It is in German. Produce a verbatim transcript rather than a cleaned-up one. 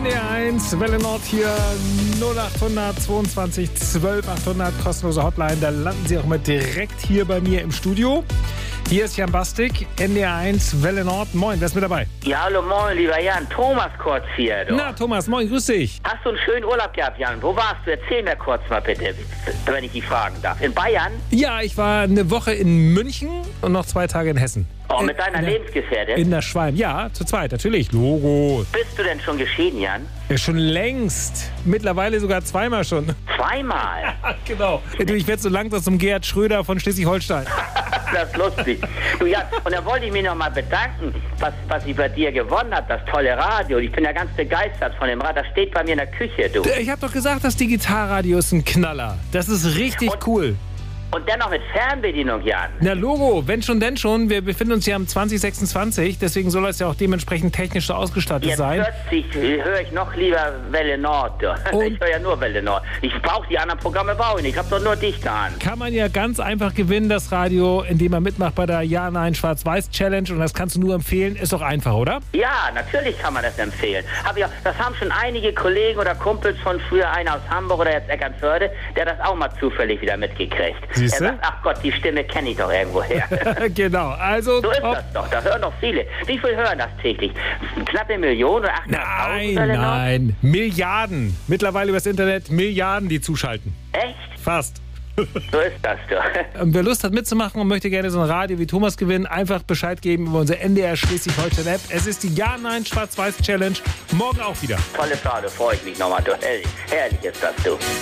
N D R eins, Welle Nord hier, null acht zweiundzwanzig zwölf achthundert, kostenlose Hotline. Da landen Sie auch mal direkt hier bei mir im Studio. Hier ist Jan Bastik, N D R eins, Welle Nord. Moin, wer ist mit dabei? Ja, hallo, moin, lieber Jan. Thomas kurz hier. Du. Na, Thomas, moin, grüß dich. Hast du einen schönen Urlaub gehabt, Jan? Wo warst du? Erzähl mir kurz mal bitte, wenn ich dich fragen darf. In Bayern? Ja, ich war eine Woche in München und noch zwei Tage in Hessen. Oh, mit deiner in der, Lebensgefährtin? In der Schwalm, ja, zu zweit, natürlich, Logo. Bist du denn schon geschieden, Jan? Ja, schon längst. Mittlerweile sogar zweimal schon. Zweimal? Genau. Du, ich werde so langsam zum Gerhard Schröder von Schleswig-Holstein. Das ist lustig. Du, Jan, und dann wollte ich mich noch mal bedanken, was, was ich bei dir gewonnen habe, das tolle Radio. Ich bin ja ganz begeistert von dem Radio. Das steht bei mir in der Küche, du. Ich habe doch gesagt, das Digitalradio ist ein Knaller. Das ist richtig und, cool. Und dennoch mit Fernbedienung, Jan. Na Logo, wenn schon, denn schon. Wir befinden uns hier am zwanzig sechsundzwanzig, deswegen soll es ja auch dementsprechend technisch so ausgestattet Jetzt sein. plötzlich höre ich noch lieber Welle Nord. Du. Ich höre ja nur Welle Nord. Ich brauche die anderen Programme, brauche ich nicht. Ich habe doch nur dich da an. Kann man ja ganz einfach gewinnen, das Radio, indem man mitmacht bei der Ja-Nein-Schwarz-Weiß-Challenge. Und das kannst du nur empfehlen. Ist doch einfach, oder? Ja, natürlich kann man das empfehlen. Hab ich auch, das haben schon einige Kollegen oder Kumpels von früher, einer aus Hamburg oder jetzt Eckernförde, der das auch mal zufällig wieder mitgekriegt. Siehst du? Er sagt, ach Gott, die Stimme kenne ich doch irgendwo her. Genau, also... So ist das doch, da hören doch viele. Wie viel hören das täglich? Knappe Million oder achthunderttausend? Nein, nein, Milliarden. Mittlerweile übers Internet Milliarden, die zuschalten. Echt? Fast. So ist das doch. Und wer Lust hat mitzumachen und möchte gerne so ein Radio wie Thomas gewinnen, einfach Bescheid geben über unsere N D R Schleswig-Holstein-App. Es ist die Ja-Nein-Schwarz-Weiß-Challenge. Morgen auch wieder. Tolle Frage, freue ich mich nochmal. Du, herrlich, herrlich ist das, du.